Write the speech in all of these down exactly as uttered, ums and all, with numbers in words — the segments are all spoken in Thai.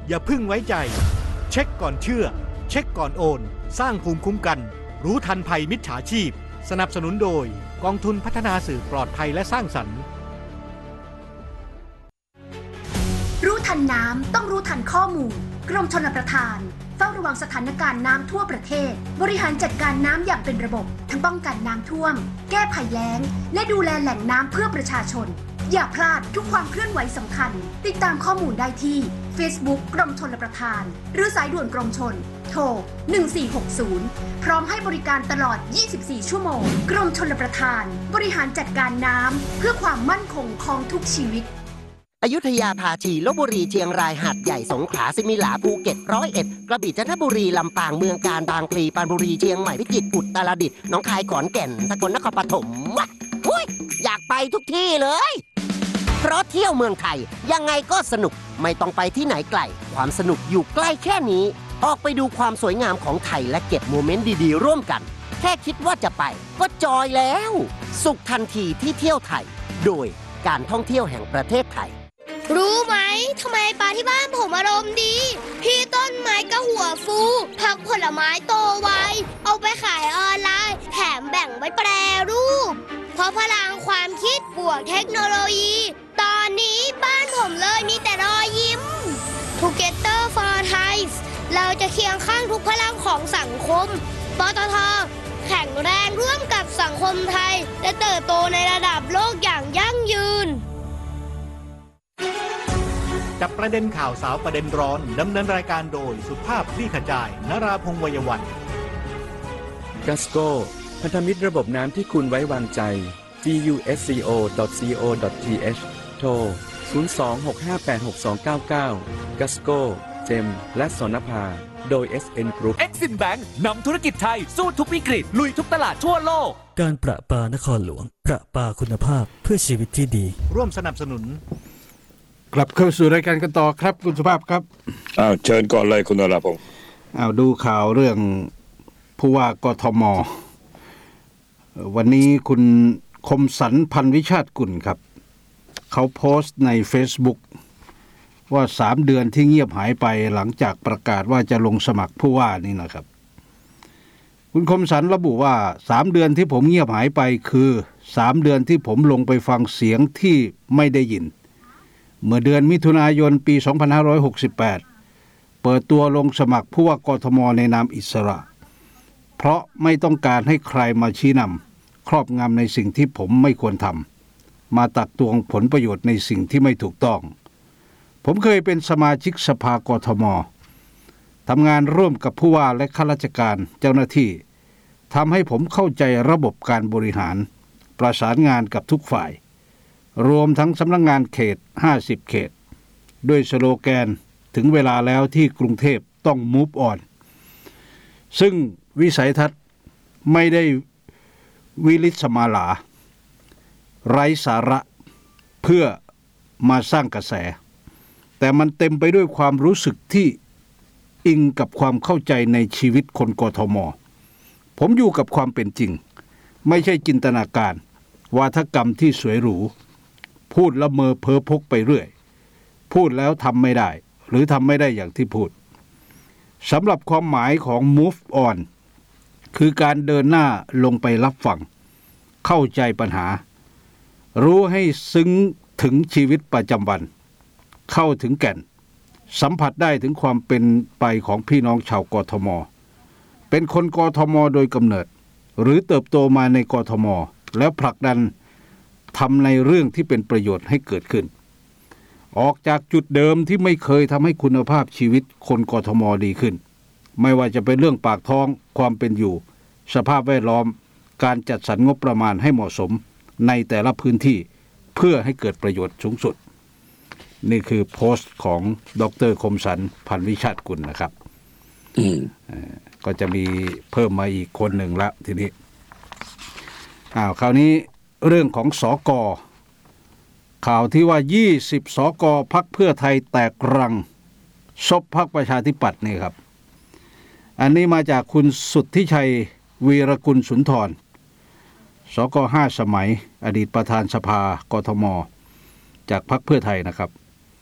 อย่าพึ่งไว้ใจเช็คก่อนเชื่อเช็คก่อนโอนสร้างภูมิคุ้มกันรู้ทันภัยมิจฉาชีพสนับสนุนโดยกองทุนพัฒนาสื่อปลอดภัยและสร้างสรรค์รู้ทันน้ำต้องรู้ทันข้อมูลกรมชลประทานเฝ้าระวังสถานการณ์น้ำทั่วประเทศบริหารจัดการน้ำอย่างเป็นระบบทั้งป้องกันน้ำท่วมแก้ภัยแล้งและดูแลแหล่งน้ำเพื่อประชาชนอย่าพลาดทุกความเคลื่อนไหวสำคัญติดตามข้อมูลได้ที่ Facebook กรมชลประทานหรือสายด่วนกรมชลโทรหนึ่งสี่หกศูนย์พร้อมให้บริการตลอดยี่สิบสี่ชั่วโมงกรมชลประทานบริหารจัดการน้ำเพื่อความมั่นคงของทุกชีวิตอยุธยาภาชีลพบุรีเชียงรายหาดใหญ่สงขลาสิมิหลาภูเก็ตร้อยเอ็ดกระบี่จันทบุรีลำปางเมืองกาญบางพลีปรานบุรีเชียงใหม่พิจิตรอุตรดิตถ์หนองคายขอนแก่นสกลนครปฐมว้าหุ้ยอยากไปทุกที่เลยเพราะเที่ยวเมืองไทยยังไงก็สนุกไม่ต้องไปที่ไหนไกลความสนุกอยู่ใกล้แค่นี้ออกไปดูความสวยงามของไทยและเก็บโมเมนต์ดีๆร่วมกันแค่คิดว่าจะไปก็จอยแล้วสุขทันทีที่เที่ยวไทยโดยการท่องเที่ยวแห่งประเทศไทยรู้ไหมทำไมปลาที่บ้านผมอารมณ์ดีพี่ต้นไม้ก็หัวฟูผักผลไม้โตไวเอาไปขายออนไลน์แถมแบ่งไว้แปรรูปเพราะพลังความคิดบวกเทคโนโลยีตอนนี้บ้านผมเลยมีแต่รอยยิ้ม Together for Thai เราจะเคียงข้างทุกพลังของสังคมปตท.แข็งแรงร่วมกับสังคมไทยและเติบโตในระดับโลกอย่างยั่งยืนจับประเด็นข่าวสาวประเด็นร้อนดำเนินรายการโดยสุภาพคลี่ขจายนราพงษ์วัยวันกัสโกพันธมิตรระบบน้ำที่คุณไว้วางใจ จี ยู เอส ซี โอ ดอท ซี โอ ดอท ที เอช โทร ศูนย์ สอง หก ห้า แปด หก สอง เก้า เก้า กัสโก เจมและสนภาโดย เอส เอ็น Group Exim Bank นำธุรกิจไทยสู้ทุกวิกฤตลุยทุกตลาดทั่วโลกการประปานครหลวงประปาคุณภาพเพื่อชีวิตที่ดีร่วมสนับสนุนกลับเข้าสู่รายการกันต่อครับคุณสุภาพครับอ้าวเชิญก่อนเลยคุณนราพงษ์อ้าวดูข่าวเรื่องผู้ว่ากทม.วันนี้คุณคมสันต์พันวิชาติกุลครับเขาโพสต์ใน Facebook ว่าสามเดือนที่เงียบหายไปหลังจากประกาศว่าจะลงสมัครผู้ว่านี่นะครับคุณคมสันต์ระบุว่าสามเดือนที่ผมเงียบหายไปคือสามเดือนที่ผมลงไปฟังเสียงที่ไม่ได้ยินเมื่อเดือนมิถุนายนปีสองพันห้าร้อยหกสิบแปดเปิดตัวลงสมัครผู้ว่ากทม.ในนามอิสระเพราะไม่ต้องการให้ใครมาชี้นำครอบงำในสิ่งที่ผมไม่ควรทำมาตักตวงผลประโยชน์ในสิ่งที่ไม่ถูกต้องผมเคยเป็นสมาชิกสภากทม.ทำงานร่วมกับผู้ว่าและข้าราชการเจ้าหน้าที่ทำให้ผมเข้าใจระบบการบริหารประสานงานกับทุกฝ่ายรวมทั้งสำนักงานเขตห้าสิบเขตด้วยสโลแกนถึงเวลาแล้วที่กรุงเทพต้อง move on ซึ่งวิสัยทัศน์ไม่ได้วิลิสมาลาไร้สาระเพื่อมาสร้างกระแสแต่มันเต็มไปด้วยความรู้สึกที่อิงกับความเข้าใจในชีวิตคนกทม.ผมอยู่กับความเป็นจริงไม่ใช่จินตนาการวาทกรรมที่สวยหรูพูดละเมอเพ้อพกไปเรื่อยพูดแล้วทำไม่ได้หรือทำไม่ได้อย่างที่พูดสำหรับความหมายของ move on คือการเดินหน้าลงไปรับฟังเข้าใจปัญหารู้ให้ซึ้งถึงชีวิตประจำวันเข้าถึงแก่นสัมผัสได้ถึงความเป็นไปของพี่น้องชาวกทม.เป็นคนกทม.โดยกำเนิดหรือเติบโตมาในกทม.แล้วผลักดันทำในเรื่องที่เป็นประโยชน์ให้เกิดขึ้นออกจากจุดเดิมที่ไม่เคยทำให้คุณภาพชีวิตคนกทม.ดีขึ้นไม่ว่าจะเป็นเรื่องปากท้องความเป็นอยู่สภาพแวดล้อมการจัดสรรงบประมาณให้เหมาะสมในแต่ละพื้นที่เพื่อให้เกิดประโยชน์สูงสุดนี่คือโพสต์ของดร.คมสันต์พันวิชาติกุลนะครับก็จะมีเพิ่มมาอีกคนหนึ่งละทีนี้อ้าวคราวนี้เรื่องของสก.ข่าวที่ว่ายี่สิบสก.พรรคเพื่อไทยแตกรังซบพรรคประชาธิปัตย์นี่ครับอันนี้มาจากคุณสุทธิชัยวีรกุลสุนทรสก.ห้าสมัยอดีตประธานสภากทม.จากพรรคเพื่อไทยนะครับ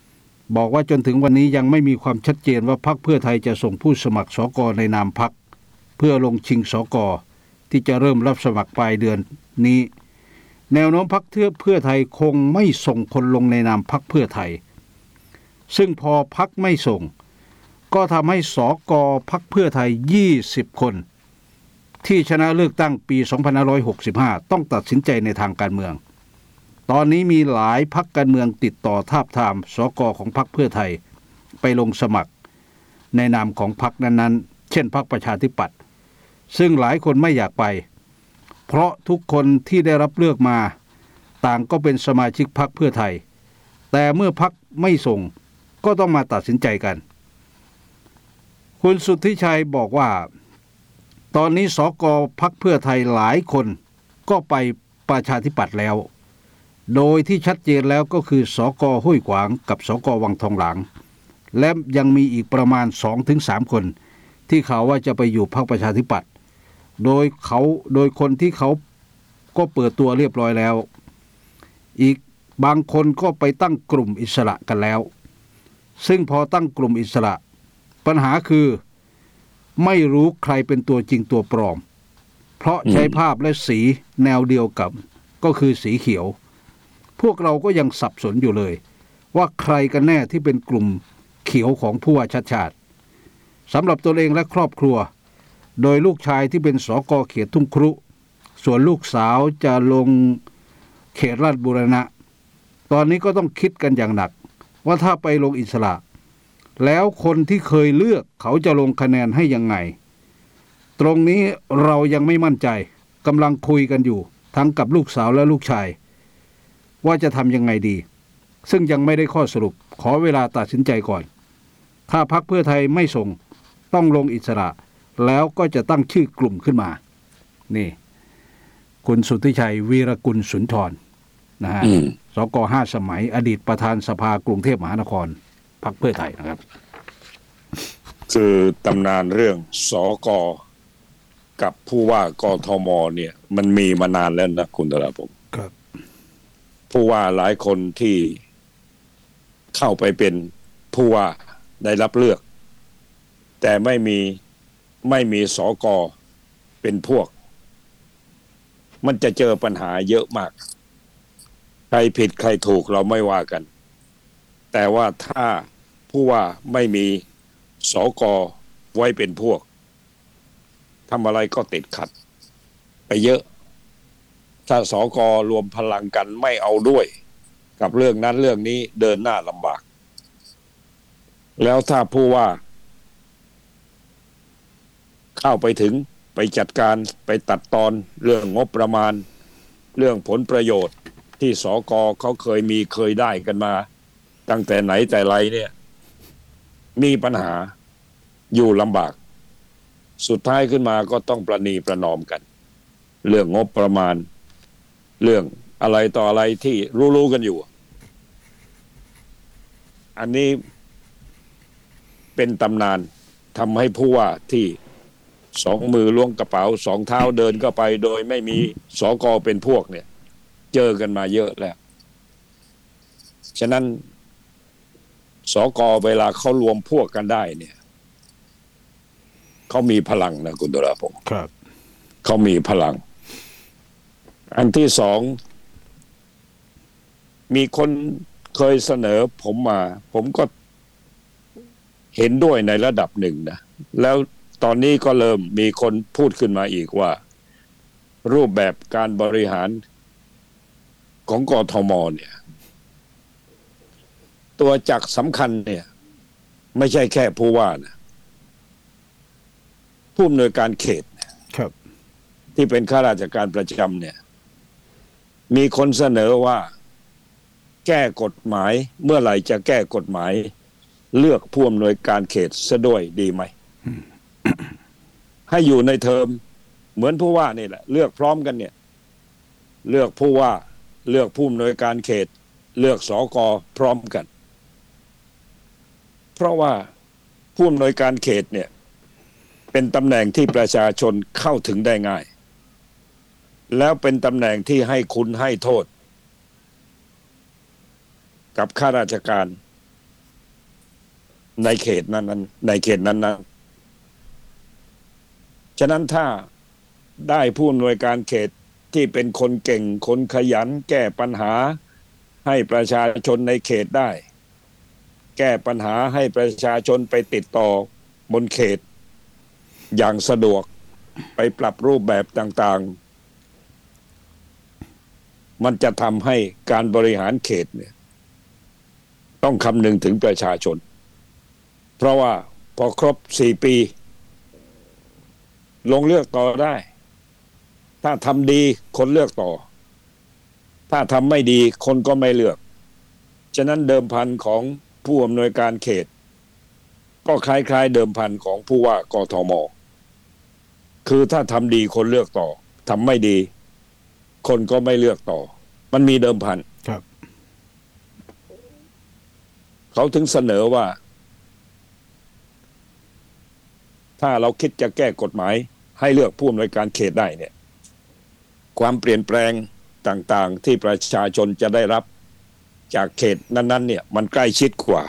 บอกว่าจนถึงวันนี้ยังไม่มีความชัดเจนว่าพรรคเพื่อไทยจะส่งผู้สมัครสกในนามพรรคเพื่อลงชิงสกที่จะเริ่มรับสมัครปลายเดือนนี้แนวโน้มพรรคเพื่อไทยคงไม่ส่งคนลงในนามพรรคเพื่อไทยซึ่งพอพรรคไม่ส่งก็ทำให้สกพรรคเพื่อไทยยี่สิบคนที่ชนะเลือกตั้งปีสองพันห้าร้อยหกสิบห้าต้องตัดสินใจในทางการเมืองตอนนี้มีหลายพรรคการเมืองติดต่อทาบทามสกของพรรคเพื่อไทยไปลงสมัครในนามของพรรคนั้นๆเช่นพรรคประชาธิปัตย์ซึ่งหลายคนไม่อยากไปเพราะทุกคนที่ได้รับเลือกมาต่างก็เป็นสมาชิกพรรคเพื่อไทยแต่เมื่อพรรคไม่ส่งก็ต้องมาตัดสินใจกันคุณสุทธิชัยบอกว่าตอนนี้สกพรรคเพื่อไทยหลายคนก็ไปประชาธิปัตย์แล้วโดยที่ชัดเจนแล้วก็คือสกห้วยขวางกับสกวังทองหลางและยังมีอีกประมาณ สองถึงสาม คนที่ข่าวว่าจะไปอยู่พรรคประชาธิปัตย์โดยเขาโดยคนที่เขาก็เปิดตัวเรียบร้อยแล้วอีกบางคนก็ไปตั้งกลุ่มอิสระกันแล้วซึ่งพอตั้งกลุ่มอิสระปัญหาคือไม่รู้ใครเป็นตัวจริงตัวปลอมเพราะใช้ภาพและสีแนวเดียวกับก็คือสีเขียวพวกเราก็ยังสับสนอยู่เลยว่าใครกันแน่ที่เป็นกลุ่มเขียวของผู้ว่าชัดชาติสำหรับตัวเองและครอบครัวโดยลูกชายที่เป็นสกเขตทุ่งครุส่วนลูกสาวจะลงเขตราชบูรณะตอนนี้ก็ต้องคิดกันอย่างหนักว่าถ้าไปลงอิสระแล้วคนที่เคยเลือกเขาจะลงคะแนนให้ยังไงตรงนี้เรายังไม่มั่นใจกำลังคุยกันอยู่ทั้งกับลูกสาวและลูกชายว่าจะทำยังไงดีซึ่งยังไม่ได้ข้อสรุปขอเวลาตัดสินใจก่อนถ้าพรรคเพื่อไทยไม่ส่งต้องลงอิสระแล้วก็จะตั้งชื่อกลุ่มขึ้นมานี่คุณสุทธิชัยวีรกุลสุนทรนะฮะสกห้าสมัยอดีตประธานสภากรุงเทพมหานครพรรคเพื่อไทยนะครับคือตำนานเรื่องสกกับผู้ว่ากทมเนี่ยมันมีมานานแล้วนะคุณธราพงศ์ครับผู้ว่าหลายคนที่เข้าไปเป็นผู้ว่าได้รับเลือกแต่ไม่มีไม่มีสกเป็นพวกมันจะเจอปัญหาเยอะมากใครผิดใครถูกเราไม่ว่ากันแต่ว่าถ้าผู้ว่าไม่มีสกไว้เป็นพวกทำอะไรก็ติดขัดไปเยอะถ้าสกรวมพลังกันไม่เอาด้วยกับเรื่องนั้นเรื่องนี้เดินหน้าลำบากแล้วถ้าผู้ว่าเข้าไปถึงไปจัดการไปตัดตอนเรื่องงบประมาณเรื่องผลประโยชน์ที่สกเขาเคยมีเคยได้กันมาตั้งแต่ไหนแต่ไรเนี่ยมีปัญหาอยู่ลำบากสุดท้ายขึ้นมาก็ต้องประนีประนอมกันเรื่องงบประมาณเรื่องอะไรต่ออะไรที่รู้ๆกันอยู่อันนี้เป็นตำนานทำให้ผู้ว่าที่สองมือล้วงกระเป๋าสองเท้าเดินเข้าไปโดยไม่มีสกเป็นพวกเนี่ยเจอกันมาเยอะแล้วฉะนั้นสกเวลาเขารวมพวกกันได้เนี่ยเขามีพลังนะคุณตุลาพงศ์ครับเขามีพลังอันที่สองมีคนเคยเสนอผมมาผมก็เห็นด้วยในระดับหนึ่งนะแล้วตอนนี้ก็เริ่มมีคนพูดขึ้นมาอีกว่ารูปแบบการบริหารของกทมเนี่ยตัวจักรสำคัญเนี่ยไม่ใช่แค่ผู้ว่านะผู้อำนวยการเขตครับที่เป็นข้าราชการประจำเนี่ยมีคนเสนอว่าแก้กฎหมายเมื่อไหร่จะแก้กฎหมายเลือกผู้อำนวยการเขตซะด้วยดีไหม ให้อยู่ในเทอมเหมือนผู้ว่านี่แหละเลือกพร้อมกันเนี่ยเลือกผู้ว่าเลือกผู้อำนวยการเขตเลือกสกพร้อมกันเพราะว่าผู้อำนวยการเขตเนี่ยเป็นตำแหน่งที่ประชาชนเข้าถึงได้ง่ายแล้วเป็นตำแหน่งที่ให้คุณให้โทษกับข้าราชการในเขตนั้นนั้นในเขตนั้นนั้นฉะนั้นถ้าได้ผู้อำนวยการเขตที่เป็นคนเก่งคนขยันแก้ปัญหาให้ประชาชนในเขตได้แก้ปัญหาให้ประชาชนไปติดต่อบนเขตอย่างสะดวกไปปรับรูปแบบต่างๆมันจะทำให้การบริหารเขตเนี่ยต้องคำนึงถึงประชาชนเพราะว่าพอครบสี่ปีลงเลือกต่อได้ถ้าทำดีคนเลือกต่อถ้าทำไม่ดีคนก็ไม่เลือกฉะนั้นเดิมพันของผู้อำนวยการเขตก็คล้ายๆเดิมพันของผู้ว่ากทม.คือถ้าทำดีคนเลือกต่อทำไม่ดีคนก็ไม่เลือกต่อมันมีเดิมพันครับเขาถึงเสนอว่าถ้าเราคิดจะแก้กฎหมายให้เลือกผู้อำนวยการเขตได้เนี่ยความเปลี่ยนแปลงต่างๆที่ประชาชนจะได้รับจากเขตนั้นๆเนี่ยมันใกล้ชิดกว่า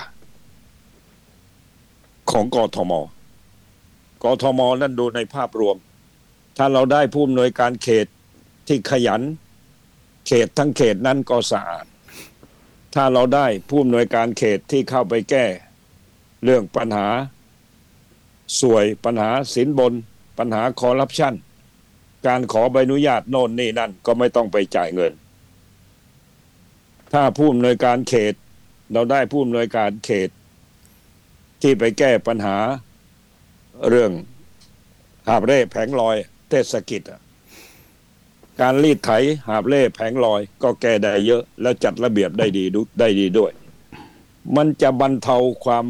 ของกทม.กทม.นั่นดูในภาพรวมถ้าเราได้ผู้อำนวยการเขตที่ขยันเขตทั้งเขตนั้นก็สะอาดถ้าเราได้ผู้อำนวยการเขตที่เข้าไปแก้เรื่องปัญหาสวยปัญหาสินบนปัญหาคอร์รัปชันการขอใบอนุญาตโน่นนี่นั่นก็ไม่ต้องไปจ่ายเงินถ้าผู้อำนวยการเขตเราได้ผู้อำนวยการเขตที่ไปแก้ปัญหาเรื่องหาบเร่แผงลอยเทศกิจการรีดไถหาบเร่แผงลอยก็แก้ได้เยอะแล้วจัดระเบียบได้ดีได้ดีด้วยมันจะบรรเทาความ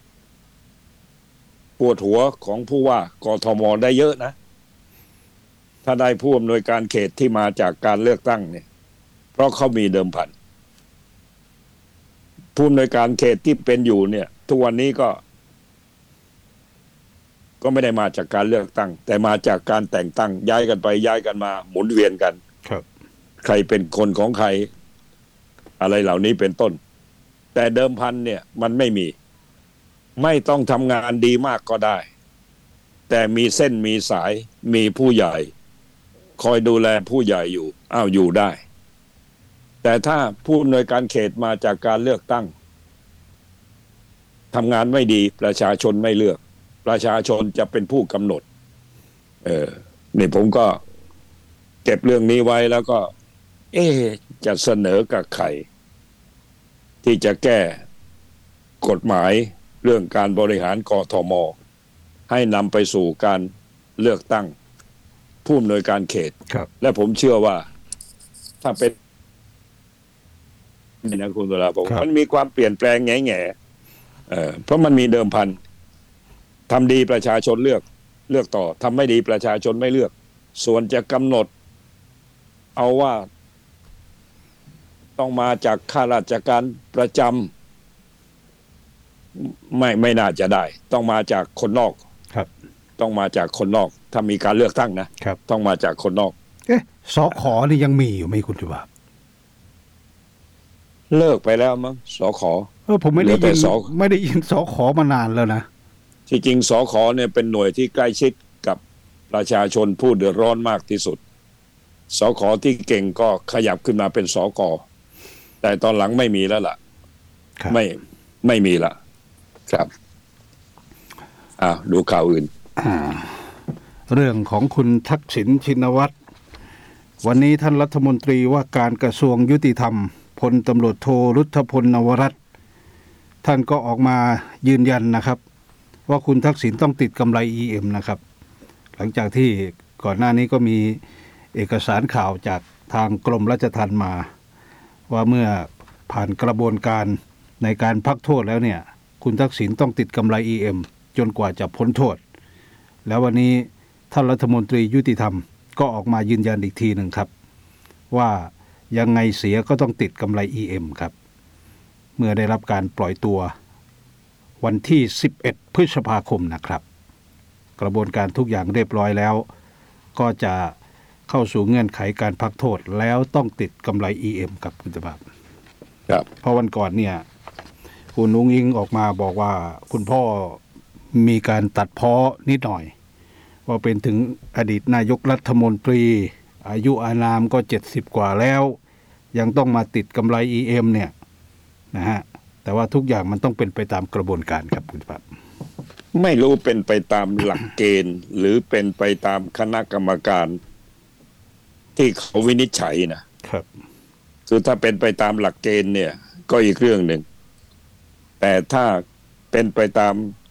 ปวดหัวของผู้ว่ากทม.ได้เยอะนะถ้าได้ผู้อำนวยการเขตที่มาจากการเลือกตั้งเนี่ยเพราะเขามีเดิมพันผู้อำนวยการเขตที่เป็นอยู่เนี่ยทุกวันนี้ก็ก็ไม่ได้มาจากการเลือกตั้งแต่มาจากการแต่งตั้งย้ายกันไปย้ายกันมาหมุนเวียนกันครับใครเป็นคนของใครอะไรเหล่านี้เป็นต้นแต่เดิมพันเนี่ยมันไม่มีไม่ต้องทำงานดีมากก็ได้แต่มีเส้นมีสายมีผู้ใหญ่คอยดูแลผู้ใหญ่อยู่อ้าวอยู่ได้แต่ถ้าผู้อำนวยการเขตมาจากการเลือกตั้งทำงานไม่ดีประชาชนไม่เลือกประชาชนจะเป็นผู้กำหนดเออนี่ผมก็เก็บเรื่องนี้ไว้แล้วก็เอ๊ะจะเสนอกับใครที่จะแก้กฎหมายเรื่องการบริหารกทม.ให้นำไปสู่การเลือกตั้งผู้อำนวยการเขตและผมเชื่อว่าถ้าเป็นนี่นะคุณตุลาผมมันมีความเปลี่ยนแปลงแง่แง่เอ่อเพราะมันมีเดิมพันทำดีประชาชนเลือกเลือกต่อทำไม่ดีประชาชนไม่เลือกส่วนจะกำหนดเอาว่าต้องมาจากข้าราชการประจำไม่ไม่น่าจะได้ต้องมาจากคนนอกครับต้องมาจากคนนอกถ้ามีการเลือกตั้งนะครับต้องมาจากคนนอกเอ๊ะสขนี่ยังมีอยู่ไหมคุณจุฬาเลิกไปแล้วมั้งสขเออผมไม่ได้ยินไม่ได้ยินสขมานานแล้วนะที่จริงสขเนี่ยเป็นหน่วยที่ใกล้ชิดกับประชาชนผู้เดือดร้อนมากที่สุดสขที่เก่งก็ขยับขึ้นมาเป็นสกแต่ตอนหลังไม่มีแล้วล่ะไม่ไม่มีละครับอ้าวดูข่าวอื่นเรื่องของคุณทักษิณชินวัตรวันนี้ท่านรัฐมนตรีว่าการกระทรวงยุติธรรมพลตำรวจโทรุทธพลนวรัตน์ท่านก็ออกมายืนยันนะครับว่าคุณทักษิณต้องติดกำไร อี เอ็ม นะครับหลังจากที่ก่อนหน้านี้ก็มีเอกสารข่าวจากทางกรมราชทัณฑ์มาว่าเมื่อผ่านกระบวนการในการพักโทษแล้วเนี่ยคุณทักษิณต้องติดกำไร อี เอ็ม จนกว่าจะพ้นโทษแล้ววันนี้ท่านรัฐมนตรียุติธรรมก็ออกมายืนยันอีกทีหนึ่งครับว่ายังไงเสียก็ต้องติดกำไร อี เอ็ม ครับเมื่อได้รับการปล่อยตัววันที่สิบเอ็ดพฤษภาคมนะครับกระบวนการทุกอย่างเรียบร้อยแล้วก็จะเข้าสู่เงื่อนไขการพักโทษแล้วต้องติดกำไร อี เอ็ม กับคุณตบาบครับเพราะวันก่อนเนี่ยคุณนุ้งอิงออกมาบอกว่าคุณพ่อมีการตัดพ้อนิดหน่อยว่าเป็นถึงอดีตนายกรัฐมนตรีอายุอานามก็เจ็ดสิบกว่าแล้วยังต้องมาติดกำไร อี เอ็ม เนี่ยนะฮะแต่ว่าทุกอย่างมันต้องเป็นไปตามกระบวนการครับคุณพัฒน์ไม่รู้เป็นไปตามหลักเกณฑ์หรือเป็นไปตามคณะกรรมการที่เขาวินิจฉัยนะครับคือถ้าเป็นไปตามหลักเกณฑ์เนี่ยก็อีกเรื่องหนึ่งแต่ถ้าเป็นไปตาม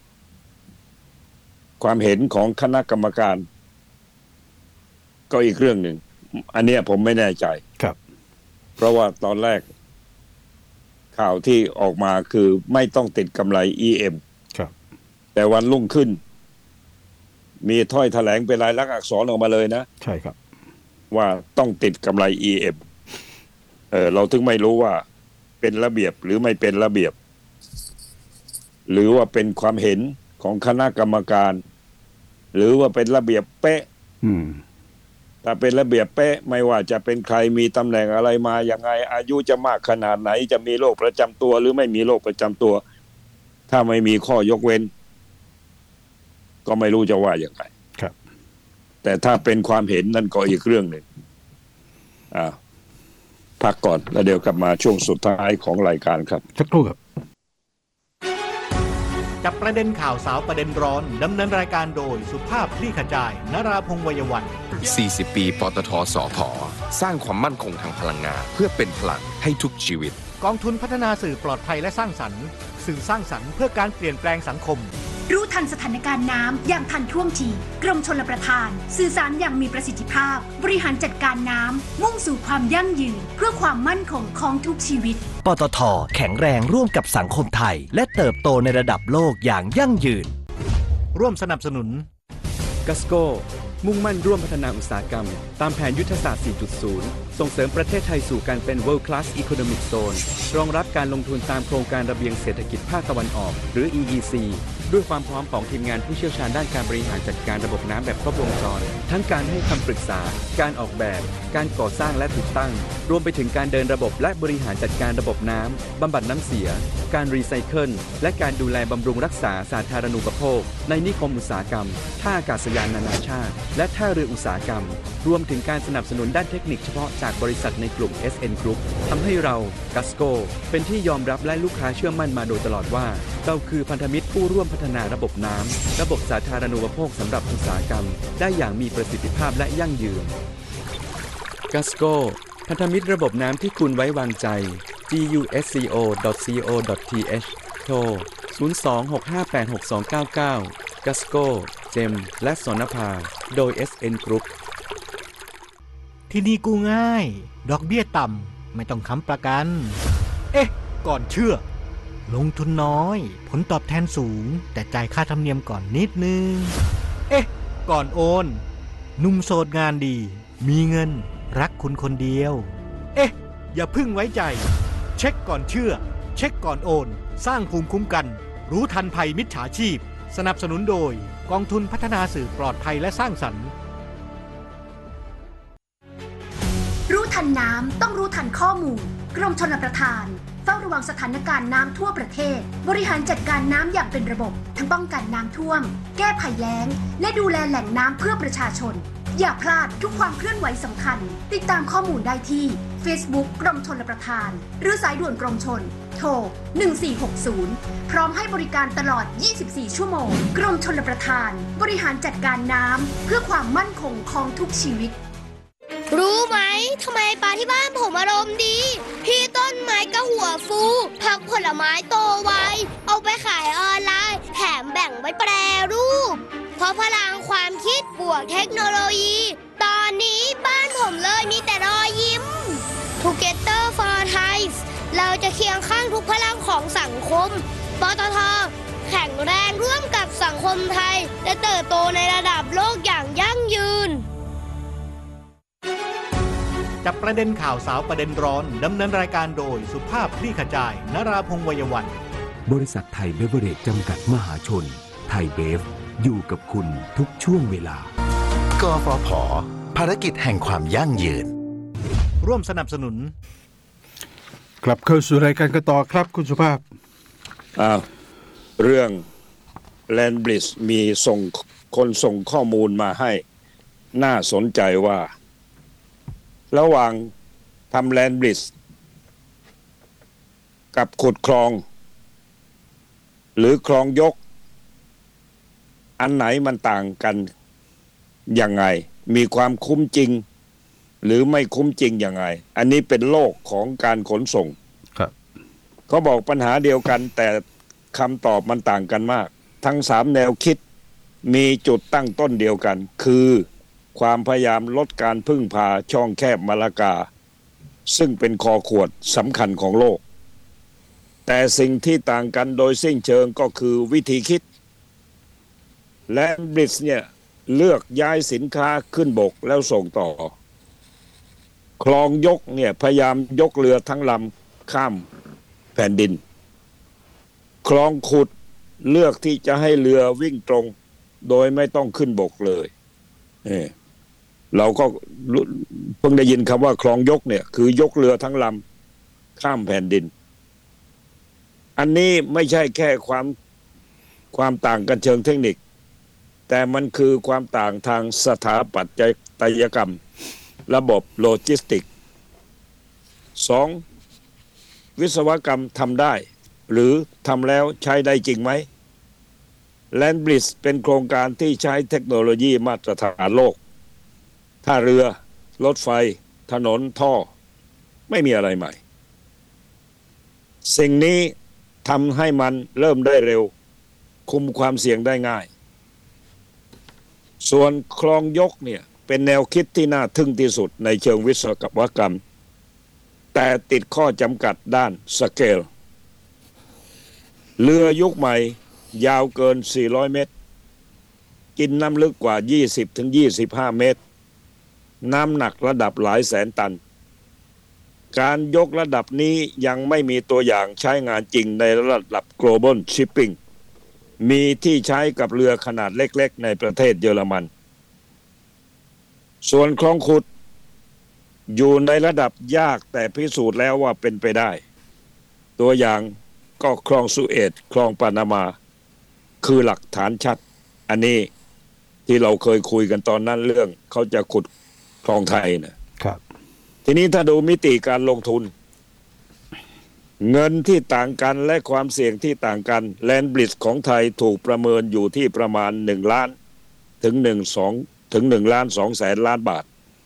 ความเห็นของคณะกรรมการก็อีกเรื่องหนึ่งอันเนี้ยผมไม่แน่ใจครับเพราะว่าตอนแรกข่าวที่ออกมาคือไม่ต้องติดกำไร อี เอ็มครับแต่วันรุ่งขึ้นมีถ้อยแถลงเป็นลายลักษณ์อักษรออกมาเลยนะใช่ครับว่าต้องติดกำไร อี เอ็ม เออเราถึงไม่รู้ว่าเป็นระเบียบหรือไม่เป็นระเบียบหรือว่าเป็นความเห็นของคณะกรรมการหรือว่าเป็นระเบียบเป๊ะอืมถ้าเป็นระเบียบเป๊ะไม่ว่าจะเป็นใครมีตำแหน่งอะไรมาอย่างไงอายุจะมากขนาดไหนจะมีโรคประจำตัวหรือไม่มีโรคประจำตัวถ้าไม่มีข้อยกเว้นก็ไม่รู้จะว่าอย่างไรครับแต่ถ้าเป็นความเห็นนั่นก็อีกเรื่องหนึ่งอ่าพักก่อนแล้วเดี๋ยวกลับมาช่วงสุดท้ายของรายการครับสักครู่ครับจับประเด็นข่าวสาวประเด็นร้อนดำเนินรายการโดยสุภาพคลี่ขจายนราพงษ์วัยวันสี่สิบปีปตท.สผ.สร้างความมั่นคงทางพลังงานเพื่อเป็นพลังให้ทุกชีวิตกองทุนพัฒนาสื่อปลอดภัยและสร้างสรรค์สื่อสร้างสรรค์เพื่อการเปลี่ยนแปลงสังคมรู้ทันสถานการณ์น้ำอย่างทันท่วงทีกรมชลประทานสื่อสารอย่างมีประสิทธิภาพบริหารจัดการน้ำมุ่งสู่ความยั่งยืนเพื่อความมั่นคงของทุกชีวิตปตท.แข็งแรงร่วมกับสังคมไทยและเติบโตในระดับโลกอย่างยั่งยืนร่วมสนับสนุน Gasco มุ่งมั่นร่วมพัฒนาอุตสาหกรรมตามแผนยุทธศาสตร์ สี่จุดศูนย์ ส่งเสริมประเทศไทยสู่การเป็น World Class Economic Zone รองรับการลงทุนตามโครงการระเบียงเศรษฐกิจภาคตะวันออกหรือ อี อี ซี ด้วยความพร้อมของทีมงานผู้เชี่ยวชาญด้านการบริหารจัดการระบบน้ำแบบครบวงจรทั้งการให้คำปรึกษาการออกแบบการก่อสร้างและติดตั้งรวมไปถึงการเดินระบบและบริหารจัดการระบบน้ำบำบัดน้ำเสียการรีไซเคิลและการดูแลบำรุงรักษาสาธารณูปโภคในนิคมอุตสาหกรรมท่าอากาศยานนานาชาติและท่าเรืออุตสาหกรรมรวมถึงการสนับสนุนด้านเทคนิคเฉพาะจากบริษัทในกลุ่ม เอส เอ็น Group ทำให้เรา Gasco เป็นที่ยอมรับและลูกค้าเชื่อมั่นมาโดยตลอดว่าเราคือพันธมิตรผู้ร่วมพัฒนาระบบน้ำระบบสาธารณูปโภคสำหรับอุตสาหกรรมได้อย่างมีประสิทธิภาพและยั่งยืน Gasco พันธมิตรระบบน้ำที่คุณไว้วางใจ จี ยู เอส ซี โอ ดอท ซี โอ ดอท ที เอช โทร ศูนย์ สอง หก ห้า แปด หก สอง เก้า เก้า Gasco เจมและสนภาโดย เอส เอ็น Group ที่นี่กู้ง่ายดอกเบี้ยต่ำไม่ต้องค้ำประกันเอ๊ะก่อนเชื่อลงทุนน้อยผลตอบแทนสูงแต่จ่ายค่าธรรมเนียมก่อนนิดนึงเอ๊ะก่อนโอนหนุ่มโสดงานดีมีเงินรักคุณคนเดียวเอ๊ะอย่าพึ่งไว้ใจเช็คก่อนเชื่อเช็คก่อนโอนสร้างภูมิคุ้มกันรู้ทันภัยมิจฉาชีพสนับสนุนโดยกองทุนพัฒนาสื่อปลอดภัยและสร้างสรรค์รู้ทันน้ำต้องรู้ทันข้อมูลกรมชลประทานเฝ้าระวังสถานการณ์น้ำทั่วประเทศบริหารจัดการน้ำอย่างเป็นระบบทั้งป้องกันน้ำท่วมแก้ภัยแล้งและดูแลแหล่งน้ำเพื่อประชาชนอย่าพลาดทุกความเคลื่อนไหวสำคัญติดตามข้อมูลได้ที่ Facebook กรมชลประทานหรือสายด่วนกรมชลโทรหนึ่งสี่หกศูนย์พร้อมให้บริการตลอดยี่สิบสี่ชั่วโมงกรมชลประทานบริหารจัดการน้ำเพื่อความมั่นคงของทุกชีวิตรู้ไหมทำไมปลาที่บ้านผมอารมณ์ดีพี่ต้นไม้ก็หัวฟูผักผลไม้โตไวเอาไปขายออนไลน์แถมแบ่งไว้แปรรูปเพราะพลังความคิดบวกเทคโนโลยีตอนนี้บ้านผมเลยมีแต่รอยยิ้ม Together for Thai เราจะเคียงข้างทุกพลังของสังคมปตท.แข็งแรงร่วมกับสังคมไทยและเติบโตในระดับโลกอย่างยั่งยืนจับประเด็นข่าวสาวประเด็นร้อนดำเนินรายการโดยสุภาพคลี่ขจายนราพงษ์วัยวันบริษัทไทยเบเวอเรจจำกัดมหาชนไทยเบฟอยู่กับคุณทุกช่วงเวลากฟผ.ภารกิจแห่งความยั่งยืนร่วมสนับสนุนกลับเข้าสู่รายการกันต่อครับคุณสุภาพอ้าวเรื่องแลนบริดจ์มีส่งคนส่งข้อมูลมาให้น่าสนใจว่าระหว่างทำแลนบริดจ์กับขุดคลองหรือคลองยกอันไหนมันต่างกันยังไงมีความคุ้มจริงหรือไม่คุ้มจริงยังไงอันนี้เป็นโลกของการขนส่งครับเขาบอกปัญหาเดียวกันแต่คำตอบมันต่างกันมากทั้งสามแนวคิดมีจุดตั้งต้นเดียวกันคือความพยายามลดการพึ่งพาช่องแคบมะละกาซึ่งเป็นคอขวดสำคัญของโลกแต่สิ่งที่ต่างกันโดยสิ้นเชิงก็คือวิธีคิดและบริดจ์เนี่ยเลือกย้ายสินค้าขึ้นบกแล้วส่งต่อคลองยกเนี่ยพยายามยกเรือทั้งลำข้ามแผ่นดินคลองขุดเลือกที่จะให้เรือวิ่งตรงโดยไม่ต้องขึ้นบกเลยเออเราก็เพิ่งได้ยินคำว่าคลองยกเนี่ยคือยกเรือทั้งลำข้ามแผ่นดินอันนี้ไม่ใช่แค่ความความต่างกันเชิงเทคนิคแต่มันคือความต่างทางสถาปัตยกรรมระบบโลจิสติกสองวิศวกรรมทำได้หรือทำแล้วใช้ได้จริงไหมแลนบริดจ์เป็นโครงการที่ใช้เทคโนโลยีมาตรฐานโลกท่าเรือรถไฟถนนท่อไม่มีอะไรใหม่สิ่งนี้ทำให้มันเริ่มได้เร็วคุมความเสี่ยงได้ง่ายส่วนคลองยกเนี่ยเป็นแนวคิดที่น่าทึ่งที่สุดในเชิงวิศวกรรมแต่ติดข้อจำกัดด้านสเกลเรือยุคใหม่ยาวเกินสี่ร้อยเมตรกินน้ำลึกกว่า ยี่สิบถึงยี่สิบห้า เมตรน้ำหนักระดับหลายแสนตันการยกระดับนี้ยังไม่มีตัวอย่างใช้งานจริงในระดับ global shipping มีที่ใช้กับเรือขนาดเล็กๆในประเทศเยอรมันส่วนคลองขุดอยู่ในระดับยากแต่พิสูจน์แล้วว่าเป็นไปได้ตัวอย่างก็คลองสุเอตคลองปานามาคือหลักฐานชัดอันนี้ที่เราเคยคุยกันตอนนั้นเรื่องเขาจะขุดคลองไทยนะครับทีนี้ถ้าดูมิติการลงทุนเงินที่ต่างกันและความเสี่ยงที่ต่างกันแลนบริดจ์ของไทยถูกประเมินอยู่ที่ประมาณหนึ่งล้านถึงหนึ่งสองถึงหนึ่งล้านสองแสนล้านบาท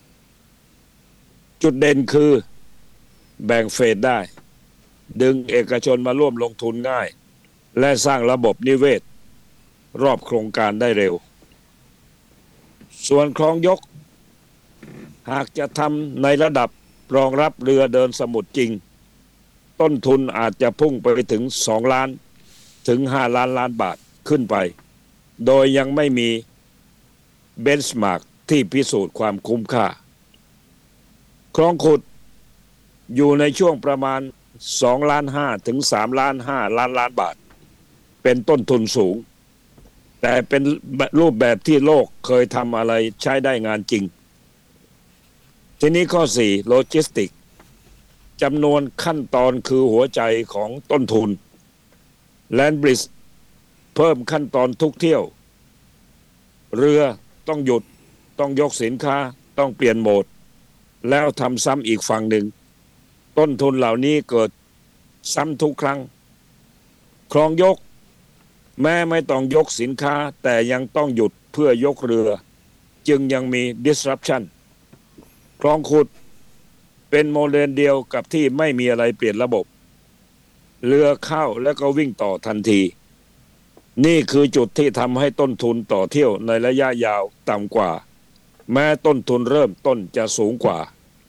จุดเด่นคือแบ่งเฟสได้ดึงเอกชนมาร่วมลงทุนง่ายและสร้างระบบนิเวศรอบโครงการได้เร็วส่วนคลองยกหากจะทำในระดับรองรับเรือเดินสมุทรจริงต้นทุนอาจจะพุ่งไปถึงสองล้านถึงห้าล้านล้านบาทขึ้นไปโดยยังไม่มีเบนช์มาร์กที่พิสูจน์ความคุ้มค่าคลองขุดอยู่ในช่วงประมาณสองล้านห้าถึงสามล้านห้าล้านล้านบาทเป็นต้นทุนสูงแต่เป็นรูปแบบที่โลกเคยทำอะไรใช้ได้งานจริงทีนี้ข้อสี่โลจิสติกจำนวนขั้นตอนคือหัวใจของต้นทุนแลนบริดจ์เพิ่มขั้นตอนทุกเที่ยวเรือต้องหยุดต้องยกสินค้าต้องเปลี่ยนโหมดแล้วทำซ้ำอีกฝั่งหนึ่งต้นทุนเหล่านี้เกิดซ้ำทุกครั้งคลองยกแม้ไม่ต้องยกสินค้าแต่ยังต้องหยุดเพื่อยกเรือจึงยังมี disruption คลองขุดเป็นโมเดลเดียวกับที่ไม่มีอะไรเปลี่ยนระบบเรือเข้าแล้วก็วิ่งต่อทันทีนี่คือจุดที่ทำให้ต้นทุนต่อเที่ยวในระยะยาวต่ำกว่าแม้ต้นทุนเริ่มต้นจะสูงกว่า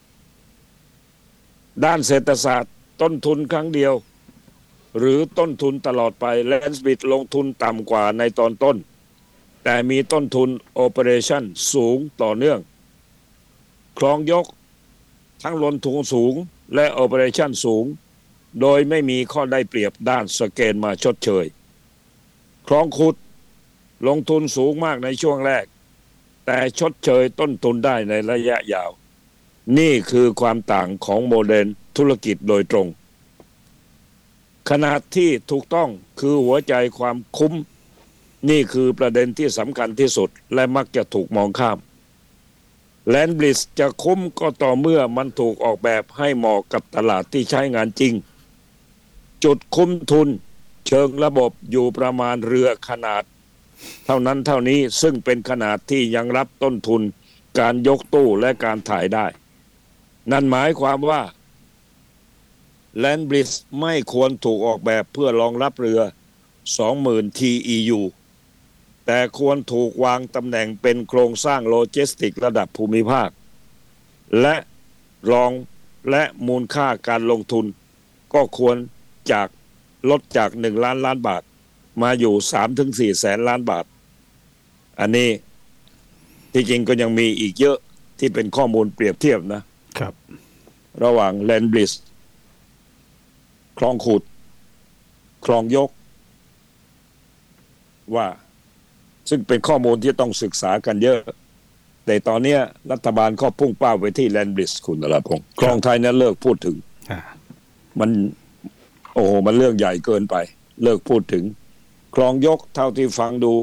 ด้านเศรษฐศาสตร์ต้นทุนครั้งเดียวหรือต้นทุนตลอดไปแลนบริดจ์ลงทุนต่ำกว่าในตอนต้นแต่มีต้นทุนโอเปอเรชั่นสูงต่อเนื่องคลองยกทั้งลงทุนสูงและโอเปอเรชั่นสูงโดยไม่มีข้อได้เปรียบด้านสเกลมาชดเชยคลองขุดลงทุนสูงมากในช่วงแรกแต่ชดเชยต้นทุนได้ในระยะยาวนี่คือความต่างของโมเดลธุรกิจโดยตรงขนาดที่ถูกต้องคือหัวใจความคุ้มนี่คือประเด็นที่สำคัญที่สุดและมักจะถูกมองข้ามแลนด์บริดจ์จะคุ้มก็ต่อเมื่อมันถูกออกแบบให้เหมาะกับตลาดที่ใช้งานจริงจุดคุ้มทุนเชิงระบบอยู่ประมาณเรือขนาดเท่านั้นเท่านี้ซึ่งเป็นขนาดที่ยังรับต้นทุนการยกตู้และการถ่ายได้นั่นหมายความว่าแลนด์บริดจ์ไม่ควรถูกออกแบบเพื่อรองรับเรือ สองหมื่น ที อี ยู แต่ควรถูกวางตำแหน่งเป็นโครงสร้างโลจิสติกระดับภูมิภาคและรองและมูลค่าการลงทุนก็ควรจากลดจากหนึ่งล้านล้านบาทมาอยู่ สามถึงสี่ แสนล้านบาทอันนี้ที่จริงก็ยังมีอีกเยอะที่เป็นข้อมูลเปรียบเทียบนะครับระหว่างแลนด์บริดจ์คลองขุดคลองยกว่าซึ่งเป็นข้อมูลที่ต้องศึกษากันเยอะแต่ตอนนี้รัฐบาลก็พุ่งเป้าไปที่แลนด์บริดจ์คุณนรพงศ์คลองไทยนั้นเลิกพูดถึงมันโอ้โหมันเรื่องใหญ่เกินไปเลิกพูดถึงคลองยกเท่าที่ฟังดู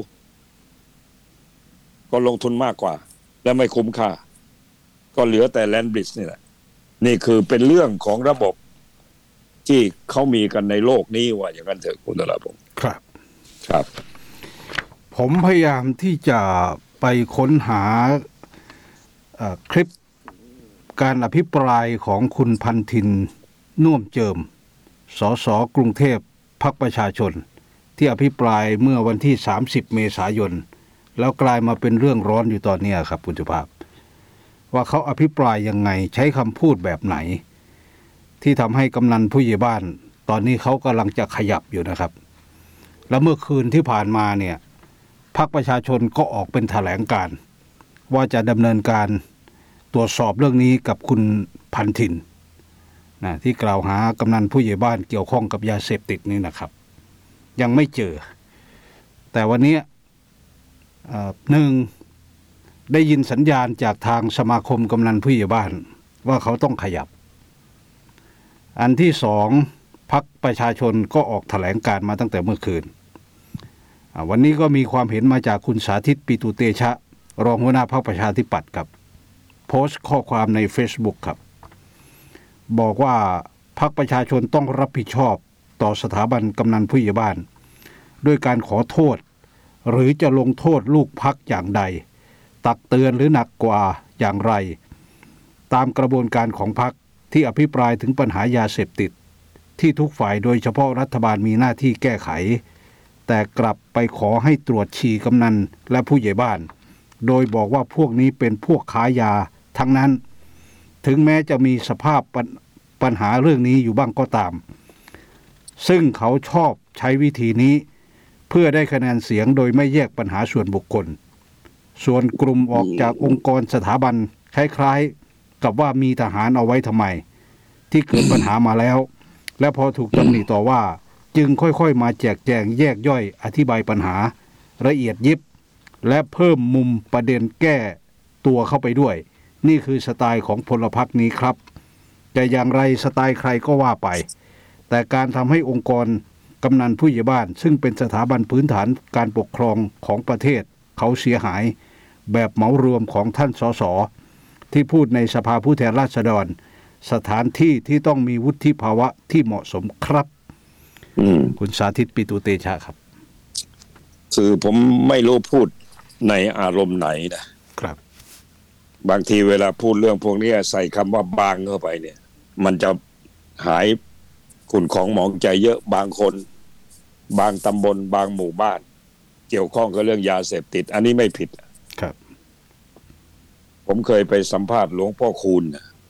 ก็ลงทุนมากกว่าและไม่คุ้มค่าก็เหลือแต่แลนด์บริดจ์นี่แหละนี่คือเป็นเรื่องของระบบที่เขามีกันในโลกนี้ว่าอย่างนั้นเถอะคุณนรพงศ์ครับครับผมพยายามที่จะไปค้นหาคลิปการอภิปรายของคุณพันธินน่วมเจิมสสกรุงเทพพรรคประชาชนที่อภิปรายเมื่อวันที่สามสิบเมษายนแล้วกลายมาเป็นเรื่องร้อนอยู่ตอนนี้ครับคุณสุภาพว่าเขาอภิปรายยังไงใช้คำพูดแบบไหนที่ทำให้กำนันผู้ใหญ่บ้านตอนนี้เขากำลังจะขยับอยู่นะครับแล้วเมื่อคืนที่ผ่านมาเนี่ยพรรคประชาชนก็ออกเป็นแถลงการว่าจะดำเนินการตรวจสอบเรื่องนี้กับคุณพันธินนะที่กล่าวหากำนันผู้ใหญ่บ้านเกี่ยวข้องกับยาเสพติดนี่นะครับยังไม่เจอแต่วันนี้หนึ่งได้ยินสัญญาณจากทางสมาคมกำนันผู้ใหญ่บ้านว่าเขาต้องขยับอันที่สองพรรคประชาชนก็ออกแถลงการมาตั้งแต่เมื่อคืนวันนี้ก็มีความเห็นมาจากคุณสาธิตปิตุเตชะรองหัวหน้าพรรคประชาธิปัตย์ครับโพสต์ข้อความใน Facebook ครับบอกว่าพรรคประชาชนต้องรับผิดชอบต่อสถาบันกำนันผู้ใหญ่บ้านด้วยการขอโทษหรือจะลงโทษลูกพรรคอย่างใดตักเตือนหรือหนักกว่าอย่างไรตามกระบวนการของพรรคที่อภิปรายถึงปัญหายาเสพติดที่ทุกฝ่ายโดยเฉพาะรัฐบาลมีหน้าที่แก้ไขแต่กลับไปขอให้ตรวจฉี่กำนันและผู้ใหญ่บ้านโดยบอกว่าพวกนี้เป็นพวกขายยาทั้งนั้นถึงแม้จะมีสภาพปัญหาเรื่องนี้อยู่บ้างก็ตามซึ่งเขาชอบใช้วิธีนี้เพื่อได้คะแนนเสียงโดยไม่แยกปัญหาส่วนบุคคลส่วนกลุ่มออกจากองค์กรสถาบันคล้ายๆกับว่ามีทหารเอาไว้ทำไมที่เกิดปัญหามาแล้วและพอถูกตำหนิต่อว่าจึงค่อยๆมาแจกแจงแยกย่อยอธิบายปัญหาละเอียดยิบและเพิ่มมุมประเด็นแก้ตัวเข้าไปด้วยนี่คือสไตล์ของพลพรรคนี้ครับแต่อย่างไรสไตล์ใครก็ว่าไปแต่การทำให้องค์กรกำนันผู้ใหญ่บ้านซึ่งเป็นสถาบันพื้นฐานการปกครองของประเทศเขาเสียหายแบบเหมารวมของท่านสสที่พูดในสภาผู้แทนราษฎรสถานที่ที่ต้องมีวุฒิภาวะที่เหมาะสมครับคุณสาธิตปิตุเตชะครับคือผมไม่รู้พูดในอารมณ์ไหนนะครับบางทีเวลาพูดเรื่องพวกนี้ใส่คำว่าบางเข้าไปเนี่ยมันจะหายขุ่นของหมองใจเยอะบางคนบางตำบลบางหมู่บ้านเกี่ยวข้องกับเรื่องยาเสพติดอันนี้ไม่ผิดครับผมเคยไปสัมภาษณ์หลวงพ่อคูณ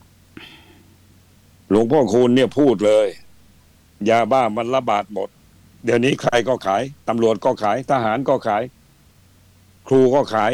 หลวงพ่อคูณเนี่ยพูดเลยยาบ้ามันระบาดหมดเดี๋ยวนี้ใครก็ขายตำรวจก็ขายทหารก็ขายครูก็ขาย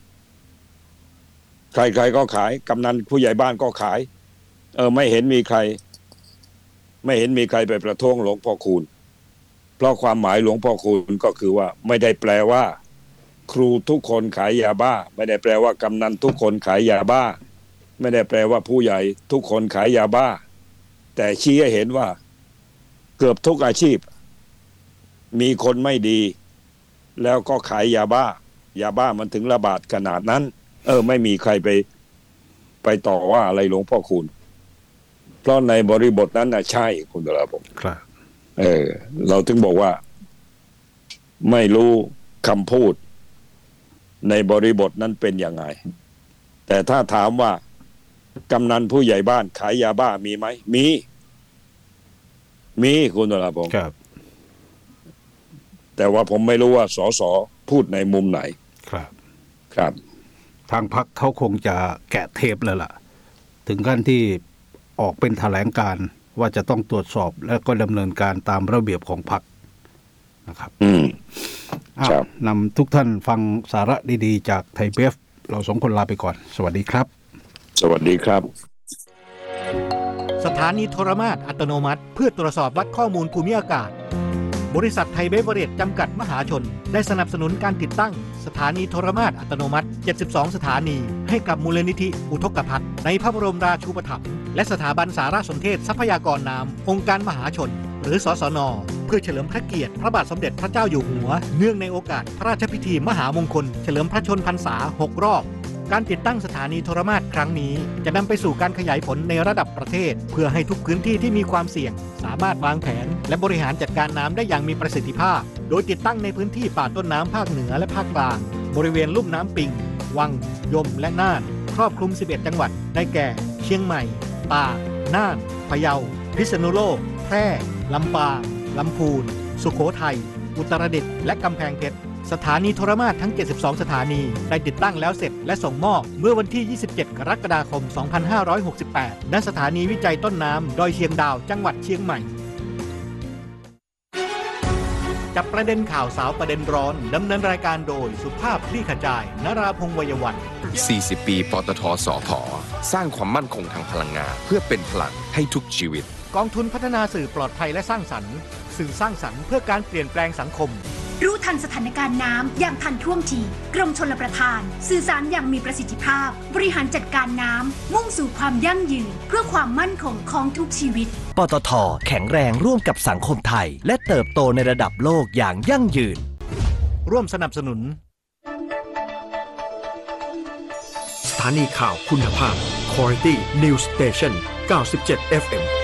ใครๆก็ขายกำนันผู้ใหญ่บ้านก็ขายเออไม่เห็นมีใครไม่เห็นมีใครไปประท้วงหลวงพ่อคูณเพราะความหมายหลวงพ่อคูณก็คือว่าไม่ได้แปลว่าครูทุกคนขายยาบ้าไม่ได้แปลว่ากำนันทุกคนขายยาบ้าไม่ได้แปลว่าผู้ใหญ่ทุกคนขายยาบ้าแต่ชี้ให้เห็นว่าเกือบทุกอาชีพมีคนไม่ดีแล้วก็ขายยาบ้ายาบ้ามันถึงระบาดขนาดนั้นเออไม่มีใครไปไปต่อว่าอะไรหลวงพ่อคูณเพราะในบริบทนั้นน่ะใช่คุณตระผมครับเออเราถึงบอกว่าไม่รู้คำพูดในบริบทนั้นเป็นยังไงแต่ถ้าถามว่ากำนันผู้ใหญ่บ้านขายยาบ้ามีไหมมีมีคุณตระผมครับแต่ว่าผมไม่รู้ว่าสสพูดในมุมไหนครับครับทางพรรคเขาคงจะแกะเทปเลยล่ะถึงขั้นที่ออกเป็นแถลงการว่าจะต้องตรวจสอบและก็ดำเนินการตามระเบียบของพรรคนะครับอืมครับนำทุกท่านฟังสาระดีๆจากไทยเบฟเราสองคนลาไปก่อนสวัสดีครับสวัสดีครับสถานีโทรมาตรอัตโนมัติเพื่อตรวจสอบวัดข้อมูลภูมิอากาศบริษัทไทยเบเวอเรจจำกัดมหาชนได้สนับสนุนการติดตั้งสถานีโทรมาตรอัตโนมัติเจ็ดสิบสองสถานีให้กับมูลนิธิอุทกภัทรในพระบรมราชูปถัมภ์และสถาบันสารสนเทศทรัพยากรน้ำองค์การมหาชนหรือสสน.เพื่อเฉลิมพระเกียรติพระบาทสมเด็จพระเจ้าอยู่หัวเนื่องในโอกาสพระราชพิธีมหามงคลเฉลิมพระชนพรรษาหกรอบการติดตั้งสถานีโทรมาตรครั้งนี้จะนำไปสู่การขยายผลในระดับประเทศเพื่อให้ทุกพื้นที่ที่มีความเสี่ยงสามารถวางแผนและบริหารจัดการน้ำได้อย่างมีประสิทธิภาพโดยติดตั้งในพื้นที่ป่าต้นน้ำภาคเหนือและภาคกลางบริเวณลุ่มน้ำปิงวังยมและน่านครอบคลุมสิบเอ็ดจังหวัดได้แก่เชียงใหม่ตากน่านพะเยาพิษณุโลกแพร่ลำปางลำพูนสุโขทัยอุตรดิตถ์และกำแพงเพชรสถานีโทรมาตรทั้งเจ็ดสิบสองสถานีได้ติดตั้งแล้วเสร็จและส่งมอบเมื่อวันที่ยี่สิบเจ็ดกรกฎาคมสองพันห้าร้อยหกสิบแปดณสถานีวิจัยต้นน้ำดอยเชียงดาวจังหวัดเชียงใหม่จับประเด็นข่าวสาวประเด็นร้อนดำเนินรายการโดยสุภาพคลี่ขจายนราพงษ์วัยวันสี่สิบปีปตท.สผ.สร้างความมั่นคงทางพลังงานเพื่อเป็นพลังให้ทุกชีวิตกองทุนพัฒนาสื่อปลอดภัยและสร้างสรรค์สื่อสร้างสรรค์เพื่อการเปลี่ยนแปลงสังคมรู้ทันสถานการณ์น้ำอย่างทันท่วงทีกรมชลประทานสื่อสารอย่างมีประสิทธิภาพบริหารจัดการน้ำมุ่งสู่ความยั่งยืนเพื่อความมั่นคงของทุกชีวิตปตท.แข็งแรงร่วมกับสังคมไทยและเติบโตในระดับโลกอย่างยั่งยืนร่วมสนับสนุนสถานีข่าวคุณภาพ Quality News Station เก้าสิบเจ็ด เอฟ เอ็ม